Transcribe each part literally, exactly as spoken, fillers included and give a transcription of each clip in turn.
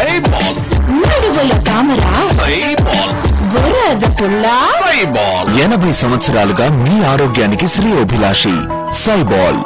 సైబాల్, నడువుల తామర, సైబాల్, బురద పుల్ల, సైబాల్. ఎనభై సంవత్సరాలుగా మీ ఆరోగ్యానికి శ్రేయోభిలాషి సైబాల్.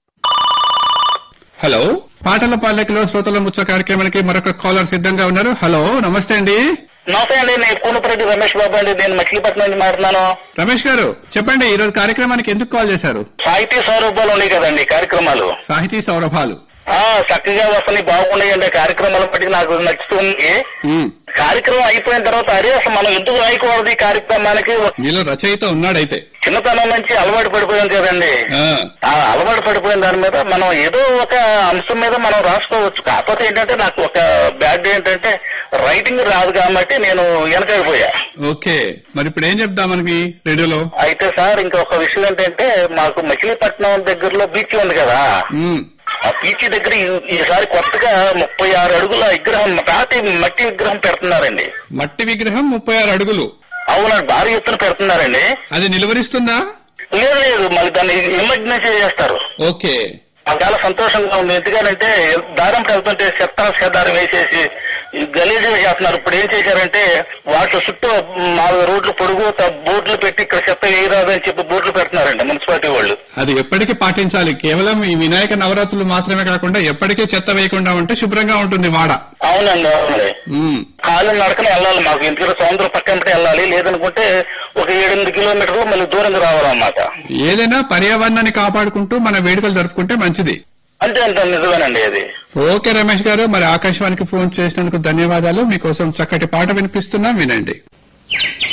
హలో, పాటల పాలెకలో శ్రోతల ముచ్చ కార్యక్రమానికి మరొక కాలర్ సిద్ధంగా ఉన్నారు. హలో, నమస్తే అండి. నమస్తే అండి, నేను కూనపరెడ్డి రమేష్ బాబు అండి. నేను మచిలీపట్నం నుంచి మాట్లాడుతున్నాను. రమేష్ గారు చెప్పండి, ఈ రోజు కార్యక్రమానికి ఎందుకు కాల్ చేశారు? సాహితీ సౌరభాలు ఉన్నాయి కదండి కార్యక్రమాలు. సాహితీ సౌరభాలు ఆ చక్కగా వస్తున్నాయి, బాగున్నాయండి. కార్యక్రమాల బట్టి నాకు నచ్చుతుంది. కార్యక్రమం అయిపోయిన తర్వాత అరే అసలు మనం ఎందుకు రాయకూడదు ఈ కార్యక్రమానికి, మీలో రచయిత ఉన్నాడైతే. చిన్నతనం నుంచి అలవాటు పడిపోయాం కదండి. ఆ అలవాటు పడిపోయిన దాని మీద మనం ఏదో ఒక అంశం మీద మనం రాసుకోవచ్చు. కాకపోతే ఏంటంటే నాకు ఒక బ్యాడ్ ఏంటంటే రైటింగ్ రాదు కాబట్టి నేను వెనకడిపోయా. ఓకే, మరి ఇప్పుడు ఏం చెప్దాం మనకి రేడియోలో? అయితే సార్ ఇంకొక విషయం ఏంటంటే మాకు మచిలీపట్నం దగ్గరలో బీచ్ ఉంది కదా, ఆ బీచ్ దగ్గర ఈసారి కొత్తగా ముప్పై ఆరు అడుగుల విగ్రహం, రాతి మట్టి విగ్రహం పెడుతున్నారండి. మట్టి విగ్రహం ముప్పై ఆరు అడుగులు? అవునండి, భారీ ఎత్తున పెడుతున్నారండి. అది నిలువరిస్తుందా? లేదు లేదు, మళ్ళీ దాన్ని ఇమేజినేట్ చేస్తారు. ఓకే, నాకు చాలా సంతోషంగా ఉంది. ఎందుకంటే దారం వెళ్తుంటే చెత్త చెదారం వేసేసి గలీజ్ చేస్తున్నారు. ఇప్పుడు ఏం చేశారంటే వాటి చుట్టూ నాలుగు రోడ్లు పొడుగు బోర్డులు పెట్టి ఇక్కడ చెత్త వేయరాదు అని చెప్పి బోర్డులు పెడుతున్నారండి మున్సిపాలిటీ వాళ్ళు. అది ఎప్పటికీ పాటించాలి. కేవలం ఈ వినాయక నవరాత్రులు మాత్రమే కాకుండా ఎప్పటికీ చెత్త వేయకుండా ఉంటే శుభ్రంగా ఉంటుంది వాడ. అవునండి, అవునండి. కాలు నడకనే వెళ్ళాలి మాకు, ఎందుకంటే సముద్రం పక్కన వెళ్ళాలి. లేదనుకుంటే ఒక ఏడెనిమిది కిలోమీటర్లు మళ్ళీ దూరంగా రావాలన్నమాట. ఏదైనా పర్యావరణాన్ని కాపాడుకుంటూ మన వేడుకలు జరుపుకుంటే మంచిది. అంతే అంతే, నిజమేనండి అది. ఓకే రమేష్ గారు, మరి ఆకాశవాణికి ఫోన్ చేసినందుకు ధన్యవాదాలు. మీకోసం చక్కటి పాట వినిపిస్తున్నా, వినండి.